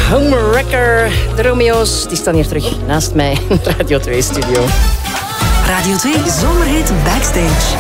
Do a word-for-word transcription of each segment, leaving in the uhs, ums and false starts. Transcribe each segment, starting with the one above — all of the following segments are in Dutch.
Homewrecker. De Romeo's die staan hier terug naast mij in de Radio twee studio. Radio twee Zomerhit Backstage.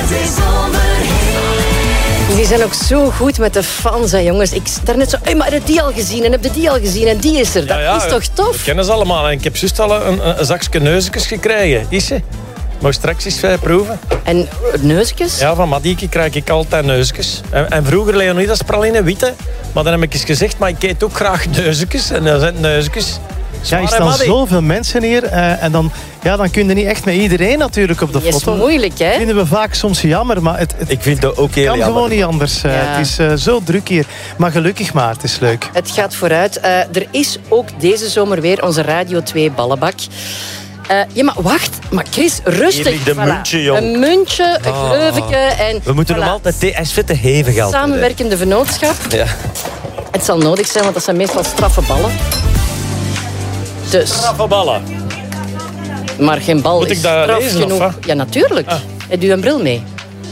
Jullie zijn ook zo goed met de fans, hè, jongens. Ik daarnet zo, hey, maar heb je die al gezien en heb je die al gezien en die is er. Dat ja, ja, is toch tof? We kennen ze allemaal. En ik heb juist al een, een, een zakje neusjes gekregen. Is ze? Mag straks eens uh, proeven. En neusjes? Ja, van Madieke krijg ik altijd neusjes. En, en vroeger Leonidas praline, witte. Maar dan heb ik eens gezegd, maar ik eet ook graag neusjes. En dan zijn neusjes. Ja, er staan zoveel mensen hier. Uh, en dan, ja, dan kun je niet echt met iedereen natuurlijk op de foto. Dat is moeilijk, hè? Dat vinden we vaak soms jammer. Maar het, het ik vind dat ook heel kan jammer. gewoon niet anders. Uh, ja. Het is uh, zo druk hier. Maar gelukkig maar, het is leuk. Het gaat vooruit. Uh, er is ook deze zomer weer onze Radio twee ballenbak. Uh, ja, maar wacht. Maar Chris, rustig. Hier ligt een voilà. muntje, jong. Een muntje, een oh. gleuveke. En we moeten voilà. hem altijd... Hij is te hevig altijd. Samenwerkende vennootschap. Ja. Het zal nodig zijn, want dat zijn meestal straffe ballen. Dus. Straffe ballen. Maar geen bal Moet is ik dat straf lezen, genoeg. of Ja, natuurlijk. Ah. Heb je een bril mee?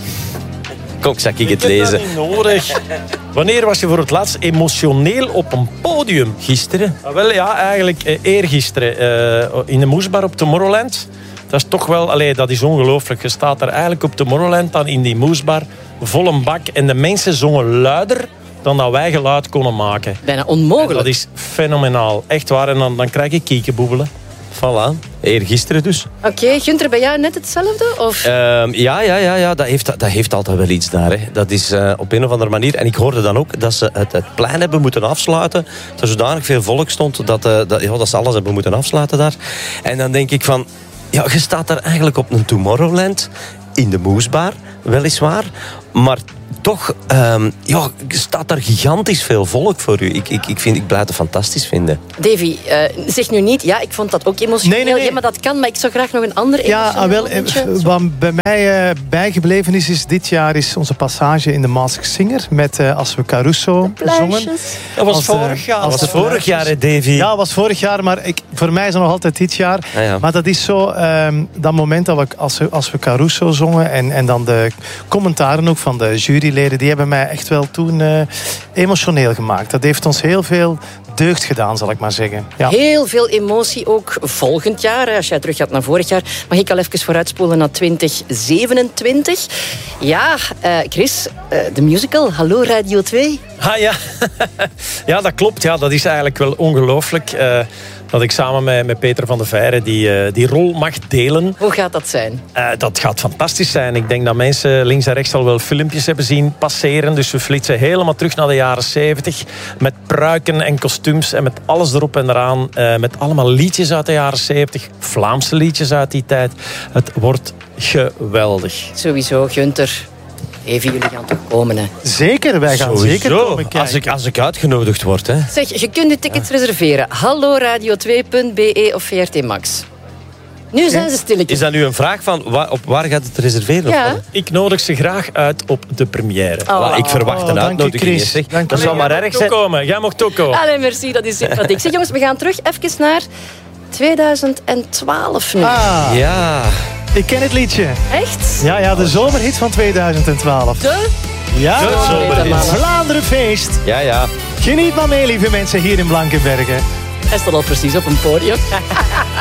Kom, zal ik het lezen. Dat niet nodig. Wanneer was je voor het laatst emotioneel op een podium? Gisteren? Ah, wel ja, eigenlijk eh, eergisteren. Uh, in de Moesbar op Tomorrowland. Dat is toch wel, allee, dat is ongelooflijk. Je staat er eigenlijk op Tomorrowland dan in die Moesbar. Vol een bak. En de mensen zongen luider dan dat wij geluid konden maken. Bijna onmogelijk. En dat is fenomenaal. Echt waar. En dan, dan krijg je kiekenboebelen. Voilà. Eergisteren dus. Oké, okay. Gunther, bij jou net hetzelfde? Of? Uh, ja, ja, ja, ja. Dat, heeft, dat heeft altijd wel iets daar. Hè. Dat is uh, op een of andere manier. En ik hoorde dan ook dat ze het, het plein hebben moeten afsluiten. Dat er zodanig veel volk stond dat, uh, dat, ja, dat ze alles hebben moeten afsluiten daar. En dan denk ik van... Ja, je staat daar eigenlijk op een Tomorrowland. In de Moesbar, weliswaar. Maar toch um, ja, staat daar gigantisch veel volk voor u. Ik, ik, ik, vind, ik blijf het fantastisch vinden. Davy, uh, zeg nu niet... Ja, ik vond dat ook emotioneel. Nee, nee, nee. Ja, maar dat kan. Maar ik zou graag nog een ander emotioneel Ja, wel, wat bij mij uh, bijgebleven is, is... Dit jaar is onze passage in de Masked Singer. Met uh, Als we Caruso zongen. Dat was als, vorig jaar. Als was vorig jaar, hè, Davy? Ja, dat was vorig jaar. Maar ik, voor mij is het nog altijd dit jaar. Ah, ja. Maar dat is zo... Um, dat moment dat we als, we... als we Caruso zongen... En, en dan de commentaren ook van de juryleden... die hebben mij echt wel toen uh, emotioneel gemaakt. Dat heeft ons heel veel deugd gedaan, zal ik maar zeggen. Ja. Heel veel emotie ook volgend jaar. Als jij terug gaat naar vorig jaar, mag ik al even vooruitspoelen naar twintig zevenentwintig. Ja, uh, Chris, uh, de musical Hallo Radio twee. Ah ja, ja dat klopt. Ja, dat is eigenlijk wel ongelooflijk. Uh, dat ik samen met, met Peter van der Veijren die, uh, die rol mag delen. Hoe gaat dat zijn? Uh, dat gaat fantastisch zijn. Ik denk dat mensen links en rechts al wel filmpjes hebben zien passeren. Dus we flitsen helemaal terug naar de jaren zeventig. Met pruiken en kostuums en met alles erop en eraan. Uh, met allemaal liedjes uit de jaren zeventig. Vlaamse liedjes uit die tijd. Het wordt geweldig. Sowieso, Gunther. Even, jullie gaan toch komen, hè? Zeker, wij gaan Sowieso. zeker komen kijken. Als ik, als ik uitgenodigd word, hè. Zeg, je kunt de tickets reserveren. hallo radio twee punt b e of V R T Max. Nu zijn ze stilletjes. Is dat nu een vraag van waar, op waar gaat het reserveren? Ja. Ik nodig ze graag uit op de première. Oh. Ik verwacht een oh, uitnodiging. Chris. Dat zou maar erg zijn. Komen. Jij mocht ook komen. Allee, merci, dat is sympathiek. Zeg jongens, we gaan terug even naar tweeduizend twaalf nu. Ah, ja. Ik ken het liedje. Echt? Ja, ja, de zomerhit van tweeduizend twaalf. De? Ja, De zomerhit. Vlaanderen feest. Ja, ja. Geniet maar mee, lieve mensen, hier in Blankenbergen. Hij staat al precies op een podium.